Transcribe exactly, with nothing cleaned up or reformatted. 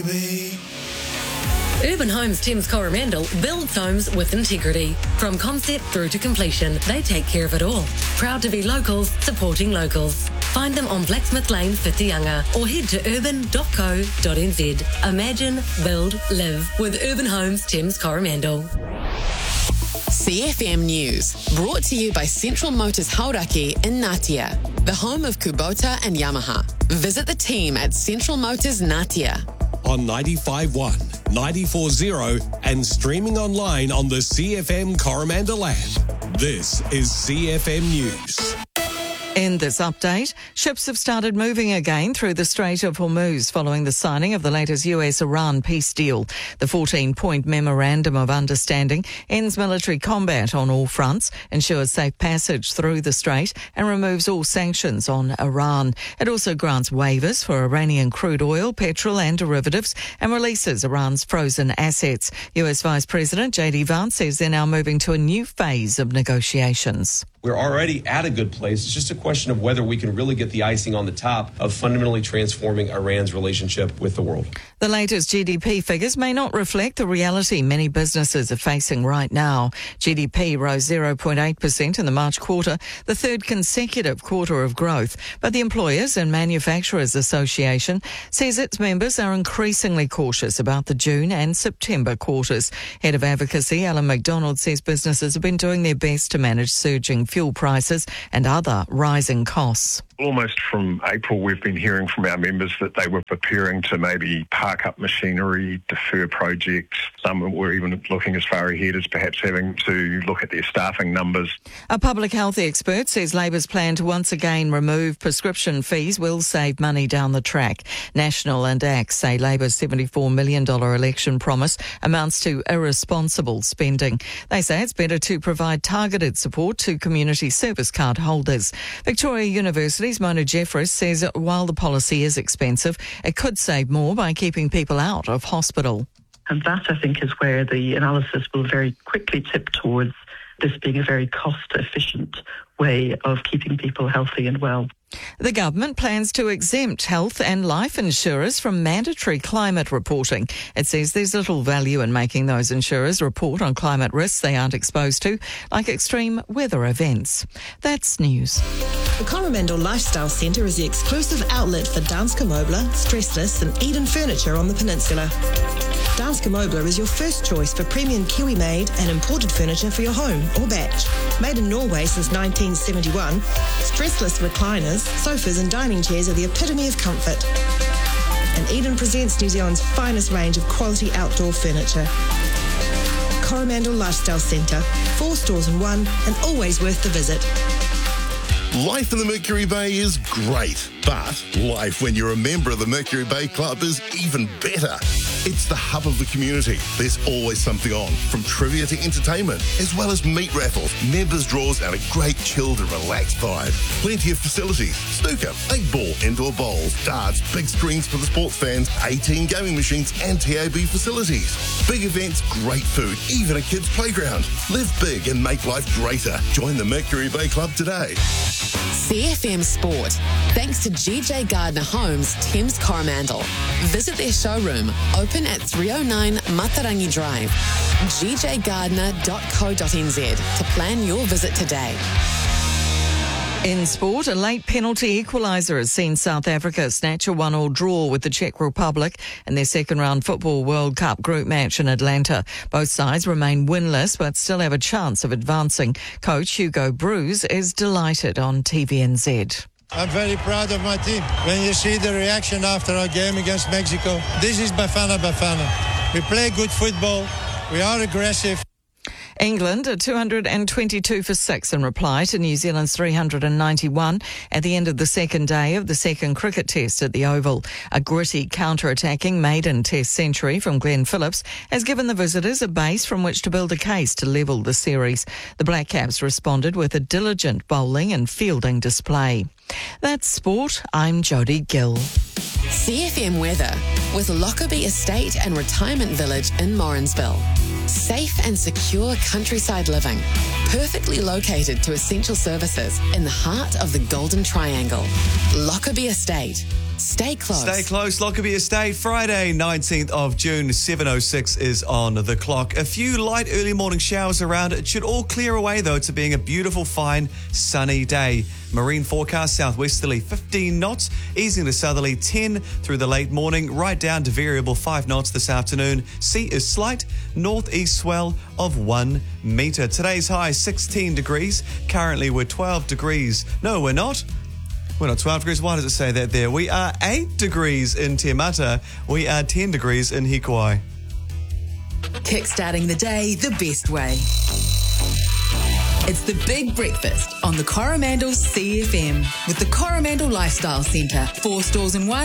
Urban Homes Thames Coromandel builds homes with integrity. From concept through to completion, they take care of it all. Proud to be locals, supporting locals. Find them on Blacksmith Lane, Whitianga, or head to urban dot co dot n z. Imagine, build, live with Urban Homes Thames Coromandel. C F M News, brought to you by Central Motors Hauraki in Ngatea, the home of Kubota and Yamaha. Visit the team at Central Motors Ngatea. On ninety-five point one, ninety-four point zero and streaming online on the C F M Coromandel app. This is C F M News. In this update, ships have started moving again through the Strait of Hormuz following the signing of the latest U S Iran peace deal. The fourteen-point Memorandum of Understanding ends military combat on all fronts, ensures safe passage through the strait and removes all sanctions on Iran. It also grants waivers for Iranian crude oil, petrol and derivatives and releases Iran's frozen assets. U S Vice President J D Vance says they're now moving to a new phase of negotiations. We're already at a good place. It's just a question of whether we can really get the icing on the top of fundamentally transforming Iran's relationship with the world. The latest G D P figures may not reflect the reality many businesses are facing right now. G D P rose zero point eight percent in the March quarter, the third consecutive quarter of growth. But the Employers and Manufacturers Association says its members are increasingly cautious about the June and September quarters. Head of Advocacy, Alan McDonald, says businesses have been doing their best to manage surging fuel prices and other rising costs. Almost from April, we've been hearing from our members that they were preparing to maybe park up machinery, defer projects. Some were even looking as far ahead as perhaps having to look at their staffing numbers. A public health expert says Labor's plan to once again remove prescription fees will save money down the track. National and A C T say Labor's seventy-four million dollars election promise amounts to irresponsible spending. They say it's better to provide targeted support to community service card holders. Victoria University's Mona Jeffries says while the policy is expensive, it could save more by keeping people out of hospital. And that, I think, is where the analysis will very quickly tip towards this being a very cost-efficient way of keeping people healthy and well. The government plans to exempt health and life insurers from mandatory climate reporting. It says there's little value in making those insurers report on climate risks they aren't exposed to, like extreme weather events. That's news. The Coromandel Lifestyle Centre is the exclusive outlet for Danske Møbler, Stressless and Eden Furniture on the peninsula. Danske Møbler is your first choice for premium Kiwi-made and imported furniture for your home or batch. Made in Norway since nineteen seventy-one, stressless recliners, sofas and dining chairs are the epitome of comfort. And Eden presents New Zealand's finest range of quality outdoor furniture. Coromandel Lifestyle Centre, four stores in one and always worth the visit. Life in the Mercury Bay is great, but life when you're a member of the Mercury Bay Club is even better. It's the hub of the community. There's always something on, from trivia to entertainment, as well as meat raffles, members draws, and a great chilled and relaxed vibe. Plenty of facilities: snooker, eight ball, indoor bowls, darts, big screens for the sports fans, eighteen gaming machines, and T A B facilities. Big events, great food, even a kids' playground. Live big and make life greater. Join the Mercury Bay Club today. C F M Sport, thanks to G J Gardner Homes, Thames Coromandel. Visit their showroom, open at three oh nine Matarangi Drive. g j gardner dot co dot n z to plan your visit today. In sport, a late penalty equaliser has seen South Africa snatch a one all draw with the Czech Republic in their second-round Football World Cup group match in Atlanta. Both sides remain winless but still have a chance of advancing. Coach Hugo Broos is delighted on T V N Z. I'm very proud of my team. When you see the reaction after our game against Mexico, this is Bafana Bafana. We play good football. We are aggressive. England are two hundred twenty-two for six in reply to New Zealand's three hundred ninety-one at the end of the second day of the second cricket test at the Oval. A gritty counter-attacking maiden test century from Glenn Phillips has given the visitors a base from which to build a case to level the series. The Black Caps responded with a diligent bowling and fielding display. That's sport. I'm Jodie Gill. C F M weather with Lockerbie Estate and Retirement Village in Morrinsville. Safe and secure countryside living, perfectly located to essential services in the heart of the Golden Triangle. Lockerbie Estate. Stay close. Stay close. Lockerbie Estate, Friday, nineteenth of June, seven oh six is on the clock. A few light early morning showers around. It should all clear away, though, to being a beautiful, fine, sunny day. Marine forecast, southwesterly fifteen knots, easing to southerly ten through the late morning, right down to variable five knots this afternoon. Sea is slight, northeast swell of one metre. Today's high, sixteen degrees. Currently, we're twelve degrees. No, we're not. We're not twelve degrees. Why does it say that there? We are eight degrees in Te Mata. We are ten degrees in Hikuai. Kickstarting the day the best way. It's the Big Breakfast on the Coromandel C F M with the Coromandel Lifestyle Centre. Four stores in one.